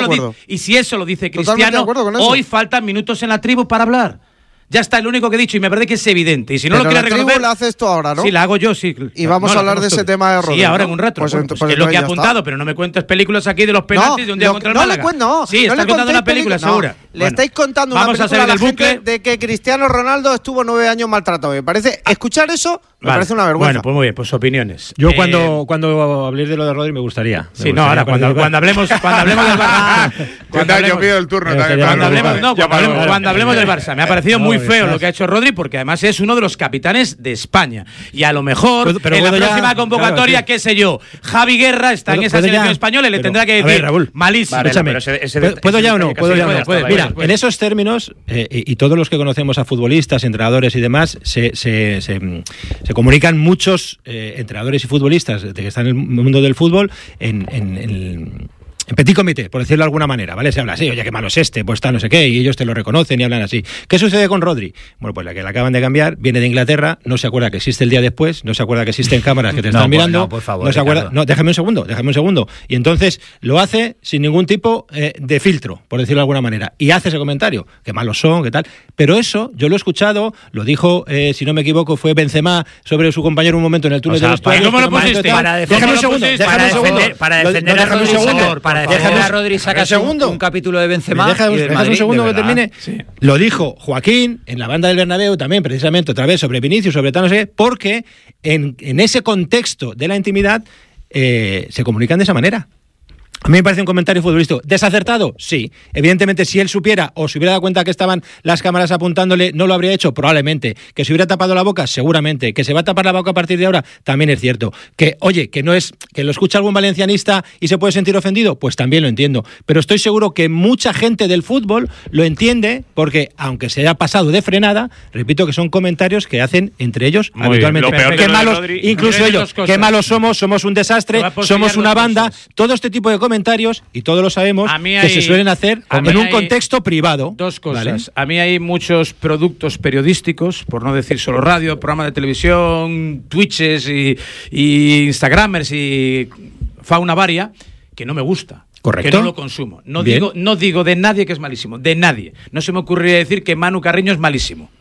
si eso lo dice Cristiano, hoy faltan minutos en la tribu para hablar. Ya está, el único que he dicho, y me parece que es evidente. Y si no lo quieres reconocer... la haces tú ahora, ¿no? Sí, la hago yo, sí. Y vamos a hablar de ese tema de Rodri. Sí, ahora en un rato. Pues es lo que he apuntado, pero no me cuentes películas aquí de los penaltis de un día contra el Málaga. Sí, estás contando una película, segura. Le estáis contando una película a la gente de que Cristiano Ronaldo estuvo 9 años maltratado. Me parece, escuchar eso me parece una vergüenza. Bueno, pues muy bien, pues opiniones. Yo cuando habléis de lo de Rodri me gustaría. Sí, no, ahora cuando hablemos del Barça. Yo pido el turno también. Cuando hablemos del Barça. Me ha parecido muy feo lo que ha hecho Rodri, porque además es uno de los capitanes de España. Y a lo mejor en la próxima convocatoria, qué sé yo, Javi Guerra está en esa selección española y le tendrá que decir, Raúl, malísimo. ¿Puedo ya o no? Mira, en esos términos, y todos los que conocemos a futbolistas, entrenadores y demás, se comunican muchos entrenadores y futbolistas que están en el mundo del fútbol en petit comité, por decirlo de alguna manera, ¿vale? Se habla así, oye, qué malo es pues tal, no sé qué, y ellos te lo reconocen y hablan así. ¿Qué sucede con Rodri? Bueno, pues la que la acaban de cambiar, viene de Inglaterra, no se acuerda que existe el día después, no se acuerda que existen cámaras que te están mirando. No, por favor, no se acuerda. No, déjame un segundo. Y entonces lo hace sin ningún tipo de filtro, por decirlo de alguna manera. Y hace ese comentario, qué malos son, qué tal. Pero eso, yo lo he escuchado, lo dijo, si no me equivoco, fue Benzema sobre su compañero un momento en el túnel del vestuario. ¿Cómo lo pusiste? Déjame un segundo. Para defender a Rodri, señor. Déjame a Rodri sacas un capítulo de Benzema. Dejas un segundo que termine. Sí. Lo dijo Joaquín en la banda del Bernabéu también, precisamente, otra vez sobre Vinicius, sobre tal, no sé, porque en ese contexto de la intimidad se comunican de esa manera. A mí me parece un comentario futbolístico. ¿Desacertado? Sí. Evidentemente, si él supiera o se hubiera dado cuenta que estaban las cámaras apuntándole, no lo habría hecho, probablemente. Que se hubiera tapado la boca, seguramente. Que se va a tapar la boca a partir de ahora, también es cierto. Que, oye, que no es que lo escucha algún valencianista y se puede sentir ofendido, pues también lo entiendo. Pero estoy seguro que mucha gente del fútbol lo entiende porque, aunque se haya pasado de frenada, repito que son comentarios que hacen entre ellos muy habitualmente. Qué malos, incluso ellos, qué malos somos un desastre, somos una banda. Todo este tipo de comentarios, y todos lo sabemos, que se suelen hacer en un contexto privado. Dos cosas. ¿Vale? A mí hay muchos productos periodísticos, por no decir solo radio, programas de televisión, Twitches y Instagramers y fauna varia, que no me gusta. Correcto. Que no lo consumo. No digo de nadie que es malísimo, de nadie. No se me ocurriría decir que Manu Carreño es malísimo.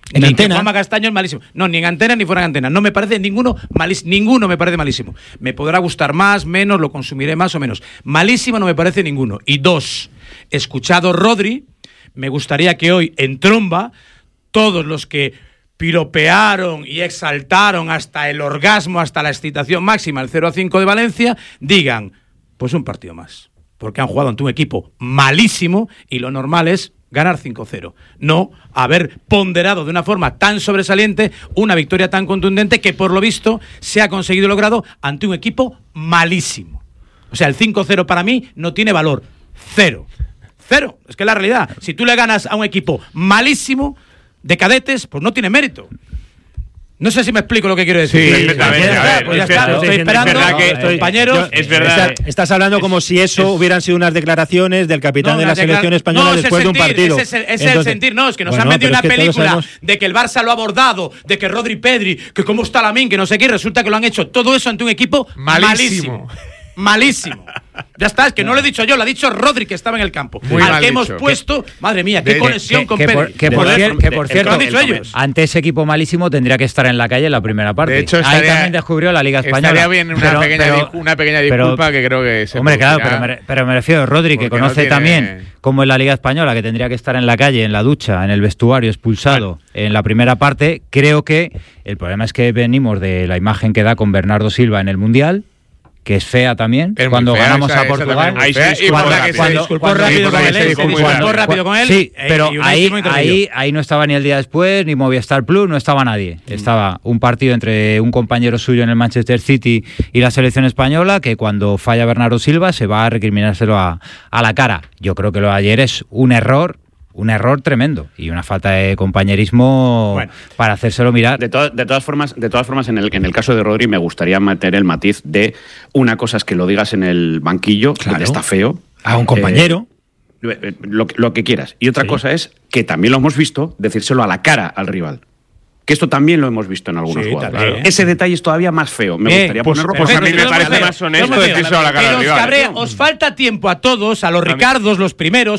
En ni antena. que Juanma Castaño es malísimo. No, ni en antena ni fuera de antena. No me parece ninguno malísimo. Ninguno me parece malísimo. Me podrá gustar más, menos, lo consumiré más o menos. Malísimo no me parece ninguno. Y 2, escuchado Rodri, me gustaría que hoy en Tromba todos los que piropearon y exaltaron hasta el orgasmo, hasta la excitación máxima, el 0-5 de Valencia, digan, pues un partido más. Porque han jugado ante un equipo malísimo y lo normal es ganar 5-0. No haber ponderado de una forma tan sobresaliente una victoria tan contundente que por lo visto se ha conseguido logrado ante un equipo malísimo. O sea, el 5-0 para mí no tiene valor. 0. Es que es la realidad. Si tú le ganas a un equipo malísimo de cadetes, pues no tiene mérito. No sé si me explico lo que quiero decir. Sí, pues ya está, lo estoy esperando, compañeros. Es verdad. Estás hablando como si eso hubieran sido unas declaraciones del capitán de la selección española después de un partido. Ese es el sentir, no, es que nos han vendido una película de que el Barça lo ha abordado, de que Rodri Pedri, que cómo está Lamine, que no sé qué, y resulta que lo han hecho todo eso ante un equipo malísimo. Ya está, es que no lo he dicho yo, lo ha dicho Rodri, que estaba en el campo. Al que hemos puesto, madre mía, qué conexión con Pedri. Que por cierto, han dicho ellos. Ante ese equipo malísimo tendría que estar en la calle en la primera parte. De hecho, ahí también descubrió la Liga Española. Estaría bien una pequeña disculpa que creo que se hombre, claro, pero me refiero a Rodri, que conoce también como en la Liga Española, que tendría que estar en la calle, en la ducha, en el vestuario, expulsado en la primera parte. Creo que el problema es que venimos de la imagen que da con Bernardo Silva en el Mundial, que es fea también, cuando ganamos a Portugal. Ahí se disculpó rápido con él. Sí, pero ahí no estaba ni el día después, ni Movistar Plus, no estaba nadie. Estaba un partido entre un compañero suyo en el Manchester City y la selección española, que cuando falla Bernardo Silva se va a recriminárselo a la cara. Yo creo que lo de ayer es un error tremendo y una falta de compañerismo para hacérselo mirar. De todas formas, en el caso de Rodri me gustaría meter el matiz de una cosa es que lo digas en el banquillo, donde está feo. A un compañero. Lo que quieras. Y otra cosa es que también lo hemos visto decírselo a la cara al rival. Que esto también lo hemos visto en algunos jugadores. Claro. Ese detalle es todavía más feo. Me gustaría ponerlo. Pues a mí me parece más honesto decírselo a la cara del rival. Os falta tiempo a todos, a los Ricardos los primeros,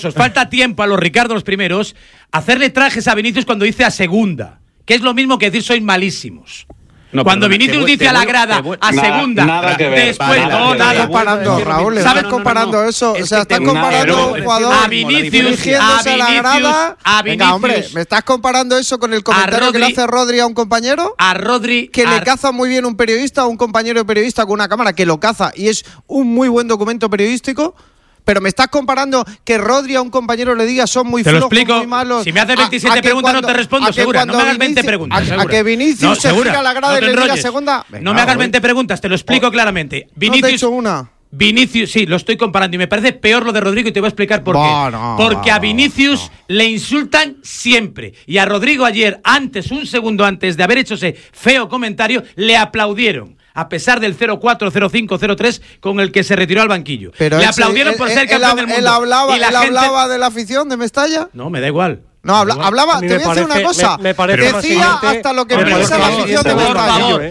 hacerle trajes a Vinicius cuando dice a segunda, que es lo mismo que decir sois malísimos. No, cuando Vinicius dice a la grada, a segunda, nada que ver, después nada comparando, Raúl, ¿sabes comparando eso? O sea, estás comparando a un jugador a Vinicius, a la grada. Venga, hombre, ¿me estás comparando eso con el comentario que le hace Rodri a un compañero? A Rodri. Que le caza muy bien un periodista o un compañero de periodista con una cámara, que lo caza y es un muy buen documento periodístico. Pero me estás comparando que Rodri a un compañero le diga son muy flojos, muy malos. Si me haces 27 preguntas no te respondo, segura. No me hagas 20 preguntas. A que Vinicius se gira a la grada y le diga segunda. No me hagas 20 preguntas, te lo explico claramente. Vinicius, no te he hecho una. Vinicius, sí, lo estoy comparando y me parece peor lo de Rodrigo y te voy a explicar por qué. Porque a Vinicius le insultan siempre. Y a Rodrigo ayer, un segundo antes de haber hecho ese feo comentario, le aplaudieron. A pesar del 0-4, 0-5, 0-3 con el que se retiró al banquillo. Pero le aplaudieron por ser campeón del mundo. ¿Él hablaba de la afición de Mestalla? No, me da igual. No, hablaba, te voy a decir una cosa. Decía hasta lo que piensa la afición de Mestalla.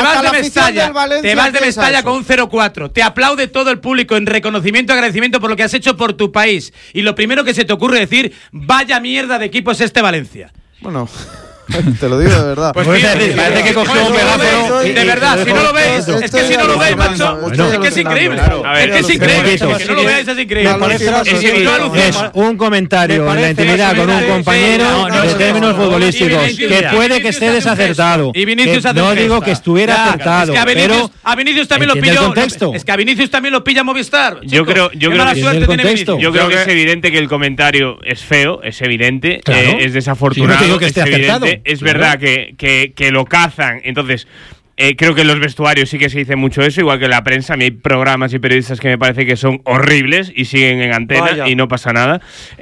Te vas de Mestalla con un 0-4. Te aplaude todo el público en reconocimiento y agradecimiento por lo que has hecho por tu país. Y lo primero que se te ocurre decir, vaya mierda de equipo es este Valencia. Bueno... Te lo digo de verdad. Pues parece que cogió un megáfono. De verdad, si no lo veis, es que si no lo veis, macho, es que es increíble. Es que es increíble. Que no lo veáis es increíble. Es un comentario en la intimidad con un compañero de términos futbolísticos que puede que esté desacertado. No digo que estuviera acertado, pero a Vinicius también lo pilló. Es que a Vinicius también lo pilla Movistar. Yo creo que es evidente que el comentario es feo, es evidente, es desafortunado, es evidente. Es verdad que lo cazan, entonces creo que en los vestuarios sí que se dice mucho eso, igual que en la prensa. A mí hay programas y periodistas que me parece que son horribles y siguen en antena y no pasa nada.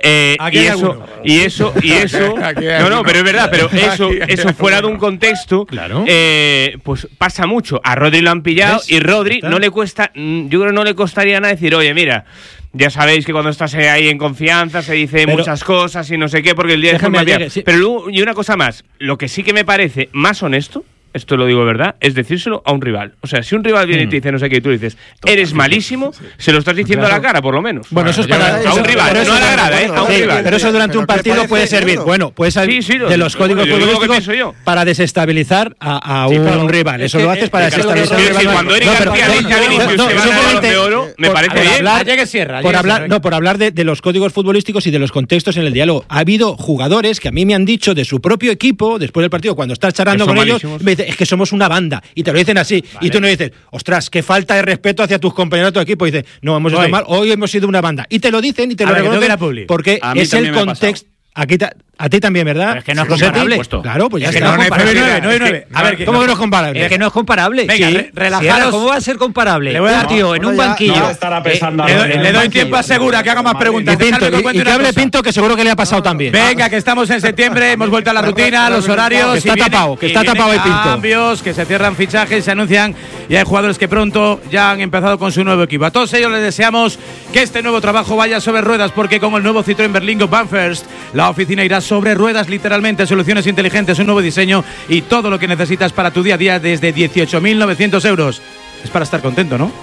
Y eso no, pero es verdad, pero eso fuera de un contexto, pues pasa mucho. A Rodri lo han pillado y Rodri no le cuesta, yo creo que no le costaría nada decir, oye, mira, ya sabéis que cuando estás ahí en confianza se dice muchas cosas y no sé qué, porque el día de forma. Pero luego, y una cosa más, lo que sí que me parece más honesto esto lo digo verdad, es decírselo a un rival. O sea, si un rival viene y te dice no sé qué, y tú dices, eres malísimo, se lo estás diciendo a la cara, por lo menos. Bueno, eso es para a un rival, no a la grada, a un rival. Pero eso durante un partido puede servir. Bueno, puede servir de los códigos futbolísticos para desestabilizar a un rival. Eso lo haces para desestabilizar a un rival. Cuando Eric García le dice a Vinicius que va a ganar el Balón de Oro, me parece bien. Por hablar de los códigos futbolísticos y de los contextos en el diálogo. Ha habido jugadores que a mí me han dicho de su propio equipo, después del partido, cuando estás charlando con ellos, me dicen, es que somos una banda. Y te lo dicen así. Vale. Y tú no dices, ostras, qué falta de respeto hacia tus compañeros de tu equipo. Y dices, no, hemos estado mal, hoy hemos sido una banda. Y te lo dicen y te lo reconocen porque es el contexto. A ti también, ¿verdad? Pero es que no es comparable. Claro, pues ya es que no es comparable. 9. A ver, ¿cómo que no es comparable? Es que no es comparable. Venga, relajaros. ¿Cómo va a ser comparable? Un tío en un banquillo. Le doy tiempo a Segura que haga más preguntas. Y que hable Pinto, que seguro que le ha pasado también. Venga, que estamos en septiembre, hemos vuelto a la rutina, los horarios. Que está tapado el Pinto. Cambios, que se cierran fichajes, se anuncian y hay jugadores que pronto ya han empezado con su nuevo equipo. A todos ellos les deseamos que este nuevo trabajo vaya sobre ruedas, porque con el nuevo Citroën Berlingo Banfirst, la oficina irá sobre ruedas, literalmente, soluciones inteligentes, un nuevo diseño y todo lo que necesitas para tu día a día desde 18.900 euros. Es para estar contento, ¿no?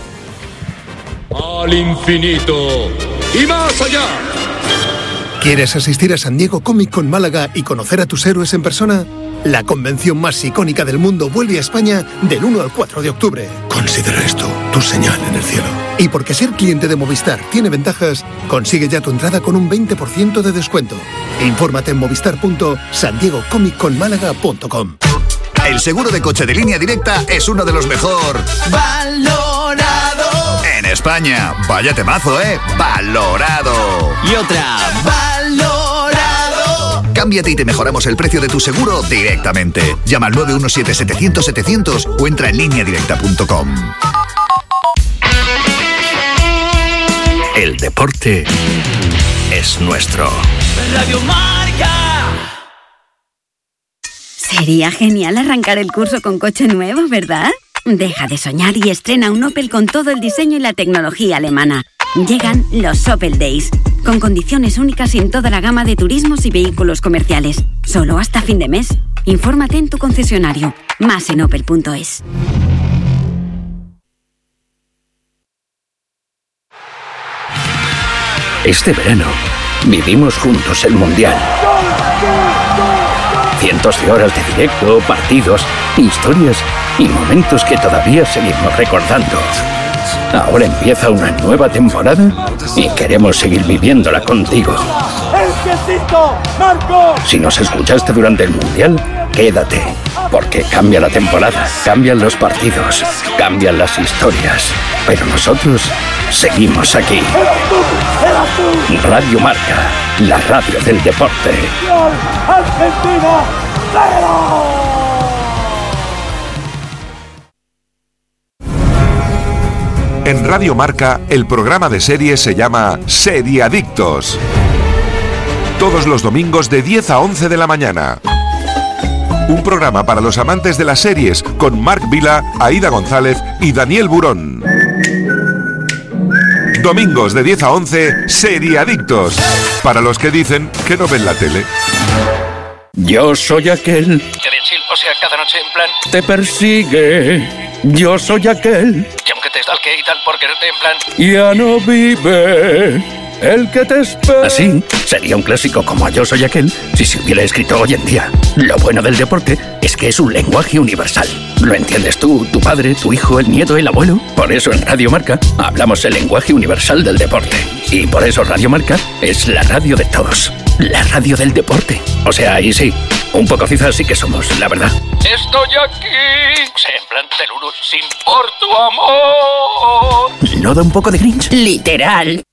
Al infinito y más allá. ¿Quieres asistir a San Diego Comic Con Málaga y conocer a tus héroes en persona? La convención más icónica del mundo vuelve a España del 1 al 4 de octubre. Considera esto tu señal en el cielo. Y porque ser cliente de Movistar tiene ventajas, consigue ya tu entrada con un 20% de descuento. Infórmate en movistar.sandiegocomicconmálaga.com. El seguro de coche de Línea Directa es uno de los mejor valorado en España. Vaya temazo, valorado. Y otra, valorado. Cámbiate y te mejoramos el precio de tu seguro directamente. Llama al 917-700-700 o entra en lineadirecta.com. El deporte es nuestro. Radio Marca. Sería genial arrancar el curso con coche nuevo, ¿verdad? Deja de soñar y estrena un Opel con todo el diseño y la tecnología alemana. Llegan los Opel Days, con condiciones únicas en toda la gama de turismos y vehículos comerciales. Solo hasta fin de mes. Infórmate en tu concesionario. Más en opel.es. Este verano vivimos juntos el Mundial. Cientos de horas de directo, partidos, historias y momentos que todavía seguimos recordando. Ahora empieza una nueva temporada y queremos seguir viviéndola contigo. Si nos escuchaste durante el Mundial, quédate, porque cambia la temporada, cambian los partidos, cambian las historias, pero nosotros seguimos aquí. Radio Marca, la radio del deporte. Argentina, En Radio Marca, el programa de series se llama Seriadictos. Todos los domingos de 10 a 11 de la mañana. Un programa para los amantes de las series con Marc Vila, Aida González y Daniel Burón. Domingos de 10 a 11, Seriadictos. Para los que dicen que no ven la tele. Yo soy aquel Que de chill, o sea, cada noche en plan. te persigue. Yo soy aquel Y aunque te stalke y tal por quererte en plan. ya no vive. El que te espera. Así sería un clásico como Yo soy aquel si se hubiera escrito hoy en día. Lo bueno del deporte es que es un lenguaje universal. ¿Lo entiendes tú, tu padre, tu hijo, el nieto, el abuelo? Por eso en Radio Marca hablamos el lenguaje universal del deporte. Y por eso Radio Marca es la radio de todos. La radio del deporte. O sea, ahí sí, un poco cifras sí que somos, la verdad. Estoy aquí. O sea, en plan del uno sin por tu amor. ¿No da un poco de cringe? Literal.